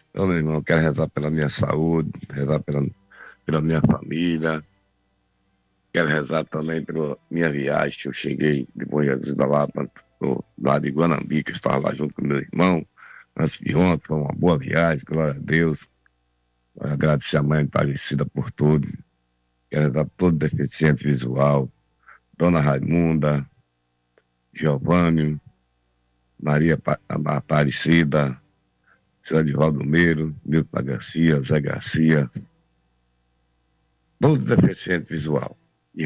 Então, meu irmão, eu quero rezar pela minha saúde, rezar pela minha família, quero rezar também pela minha viagem, que eu cheguei de Bom Jesus da Lapa, lá de Guanambi, que eu estava lá junto com meu irmão, antes de ontem, foi uma boa viagem, glória a Deus. Agradecer a mãe Aparecida por tudo. Quero rezar por todo deficiente visual, Dona Raimunda, Giovanni, Aparecida, Senhora de Valdomiro, Milton Garcia, Zé Garcia, todo deficiente visual. E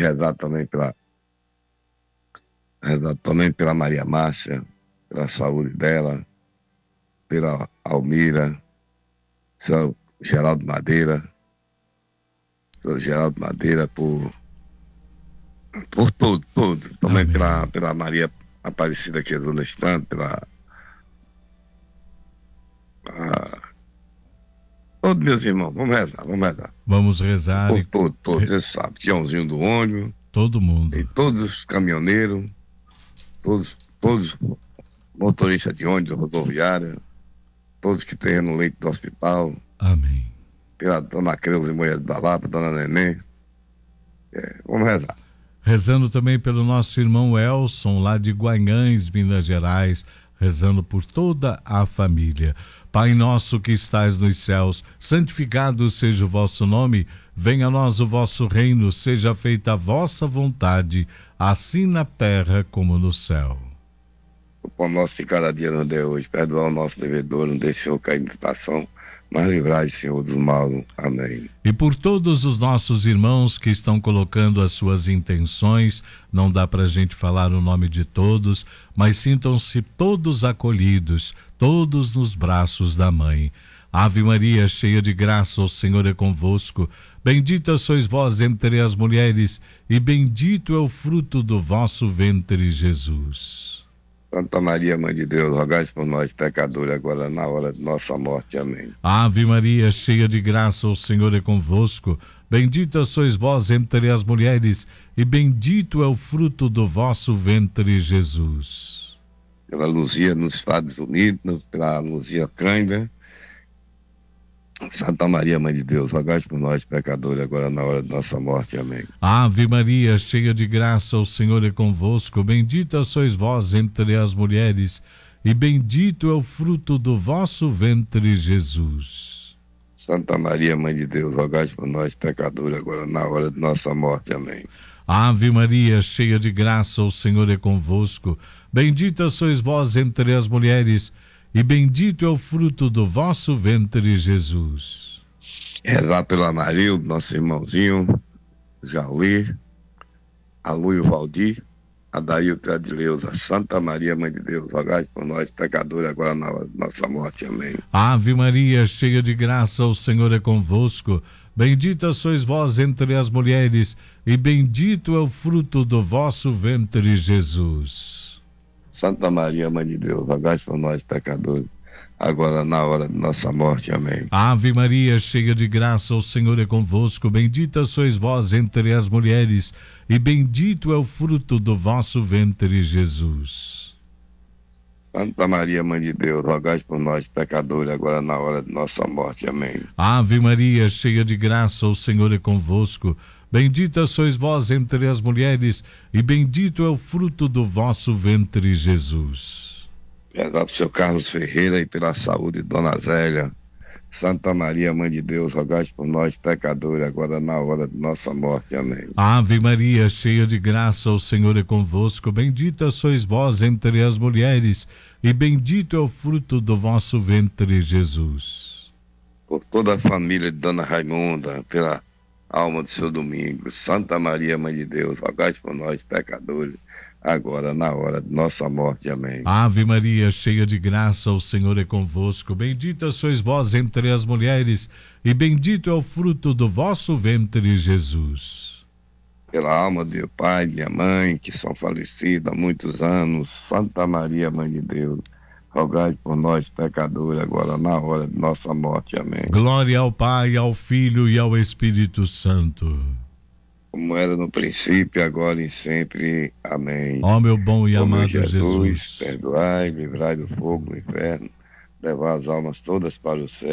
rezar também pela Maria Márcia, pela saúde dela, pela Almira, seu Geraldo Madeira, por tudo. Também Amém. pela Maria Aparecida que rezou no instante, a, todos meus irmãos, vamos rezar. Vamos rezar Por e todos, você sabe, Tiãozinho do ônibus, todo e mundo. todos os caminhoneiros, todos motoristas de ônibus, rodoviária, todos que têm no leito do hospital, Amém. pela Dona Creuza e Mulher da Lapa, Dona Neném, vamos rezar. Rezando também pelo nosso irmão Elson, lá de Guanhães, Minas Gerais, rezando por toda a família. Pai nosso que estais nos céus, santificado seja o vosso nome, venha a nós o vosso reino, seja feita a vossa vontade, assim na terra como no céu. O pão nosso de cada dia nos dê hoje, perdoar o nosso devedor, não deixe eu cair em tentação, mas livrai, Senhor, dos maus. Amém. E por todos os nossos irmãos que estão colocando as suas intenções, não dá para a gente falar o nome de todos, mas sintam-se todos acolhidos, todos nos braços da Mãe. Ave Maria, cheia de graça, o Senhor é convosco. Bendita sois vós entre as mulheres, e bendito é o fruto do vosso ventre, Jesus. Santa Maria, Mãe de Deus, rogai por nós, pecadores, agora na hora de nossa morte. Amém. Ave Maria, cheia de graça, o Senhor é convosco. Bendita sois vós entre as mulheres, e bendito é o fruto do vosso ventre, Jesus. Pela Luzia nos Estados Unidos, pela Luzia Câimbra, Santa Maria, Mãe de Deus, rogai por nós, pecadores, agora na hora de nossa morte. Amém. Ave Maria, cheia de graça, o Senhor é convosco. Bendita sois vós entre as mulheres, e bendito é o fruto do vosso ventre, Jesus. Santa Maria, Mãe de Deus, rogai por nós, pecadores, agora na hora de nossa morte. Amém. Ave Maria, cheia de graça, o Senhor é convosco. Bendita sois vós entre as mulheres, e bendito é o fruto do vosso ventre, Jesus. Rezar pelo Amarildo, nosso irmãozinho, Jauli, a Lu e o Valdir, a Dailton e a Adileuza. Santa Maria, Mãe de Deus, rogai por nós, pecadores, agora na hora de nossa morte. Amém. Ave Maria, cheia de graça, o Senhor é convosco. Bendita sois vós entre as mulheres, e bendito é o fruto do vosso ventre, Jesus. Santa Maria, Mãe de Deus, rogai por nós, pecadores, agora na hora de nossa morte. Amém. Ave Maria, cheia de graça, o Senhor é convosco. Bendita sois vós entre as mulheres, e bendito é o fruto do vosso ventre, Jesus. Santa Maria, Mãe de Deus, rogai por nós, pecadores, agora na hora de nossa morte. Amém. Ave Maria, cheia de graça, o Senhor é convosco. Bendita sois vós entre as mulheres, e bendito é o fruto do vosso ventre, Jesus. Rezar pro seu Carlos Ferreira e pela saúde de Dona Zélia. Santa Maria, Mãe de Deus, rogai por nós, pecadores, agora na hora de nossa morte. Amém. Ave Maria, cheia de graça, o Senhor é convosco. Bendita sois vós entre as mulheres, e bendito é o fruto do vosso ventre, Jesus. Por toda a família de Dona Raimunda, pela alma do seu Domingos, Santa Maria, Mãe de Deus, rogai por nós, pecadores, agora na hora de nossa morte. Amém. Ave Maria, cheia de graça, o Senhor é convosco. Bendita sois vós entre as mulheres, e bendito é o fruto do vosso ventre, Jesus. Pela alma do meu pai e minha mãe, que são falecidos há muitos anos, Santa Maria, Mãe de Deus, rogai por nós, pecadores, agora na hora de nossa morte. Amém. Glória ao Pai, ao Filho e ao Espírito Santo. Como era no princípio, agora e sempre. Amém. Ó meu bom e Ó meu amado Jesus, Jesus. perdoai, livrai do fogo do inferno, levar as almas todas para o céu